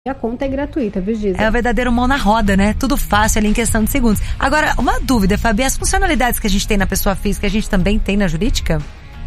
a conta é gratuita, viu, Giza? É o verdadeiro mão na roda, né? Tudo fácil ali em questão de segundos. Agora, uma dúvida, Fabi, as funcionalidades que a gente tem na pessoa física, a gente também tem na jurídica?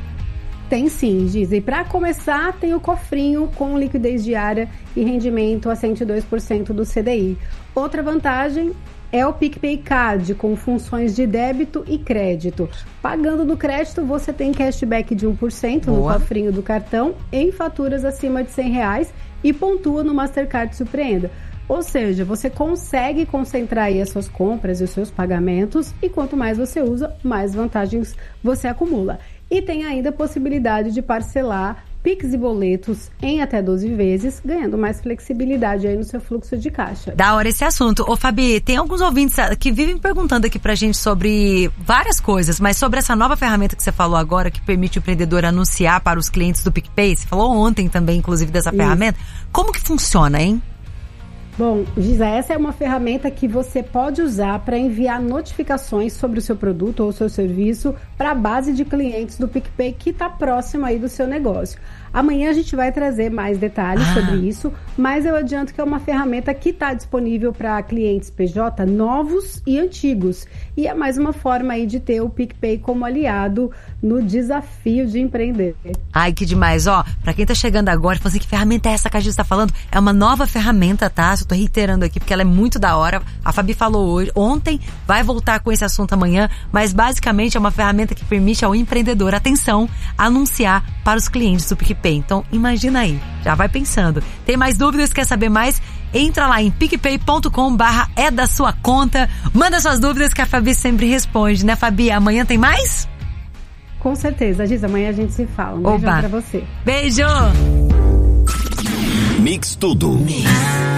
Tem sim, Giza. E para começar, tem o cofrinho com liquidez diária e rendimento a 102% do CDI. Outra vantagem é o PicPay Card, com funções de débito e crédito. Pagando no crédito, você tem cashback de 1% no cofrinho do cartão em faturas acima de R$100 e pontua no Mastercard Surpreenda. Ou seja, você consegue concentrar aí as suas compras e os seus pagamentos e quanto mais você usa, mais vantagens você acumula. E tem ainda a possibilidade de parcelar Pix e boletos em até 12 vezes, ganhando mais flexibilidade aí no seu fluxo de caixa. Da hora esse assunto. Ô Fabi, tem alguns ouvintes que vivem perguntando aqui pra gente sobre várias coisas, mas sobre essa nova ferramenta que você falou agora, que permite o empreendedor anunciar para os clientes do PicPay. Você falou ontem também, inclusive, dessa ferramenta. Como que funciona, hein? Bom, Giza, essa é uma ferramenta que você pode usar para enviar notificações sobre o seu produto ou o seu serviço para a base de clientes do PicPay que está próximo aí do seu negócio. Amanhã a gente vai trazer mais detalhes sobre isso, mas eu adianto que é uma ferramenta que está disponível para clientes PJ novos e antigos. E é mais uma forma aí de ter o PicPay como aliado no desafio de empreender. Ai, que demais. Ó, pra quem tá chegando agora, falando assim, que ferramenta é essa que a gente tá falando? É uma nova ferramenta, tá? Eu tô reiterando aqui porque ela é muito da hora. A Fabi falou ontem, vai voltar com esse assunto amanhã, mas basicamente é uma ferramenta que permite ao empreendedor, atenção, anunciar para os clientes do PicPay. Então, imagina aí, já vai pensando. Tem mais dúvidas, quer saber mais? Entra lá em picpay.com/é da sua conta. Manda suas dúvidas que a Fabi sempre responde, né, Fabi? Amanhã tem mais? Com certeza, Giza. Amanhã a gente se fala. Um beijão pra você. Beijo! Mix Tudo.